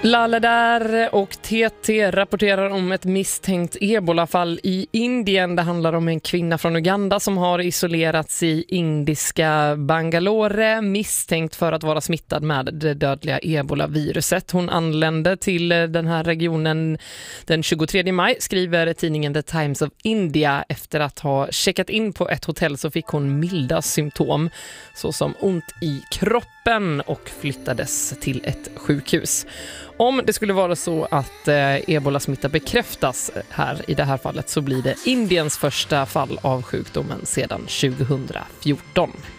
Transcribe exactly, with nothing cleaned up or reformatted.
Lalle där och T T rapporterar om ett misstänkt ebolafall i Indien. Det handlar om en kvinna från Uganda som har isolerats i indiska Bangalore misstänkt för att vara smittad med det dödliga ebolaviruset. Hon anlände till den här regionen den tjugotredje maj, skriver tidningen The Times of India. Efter att ha checkat in på ett hotell så fick hon milda symptom såsom ont i kroppen och flyttades till ett sjukhus. Om det skulle vara så att eh, ebolasmitta bekräftas här i det här fallet så blir det Indiens första fall av sjukdomen sedan tjugohundrafjorton.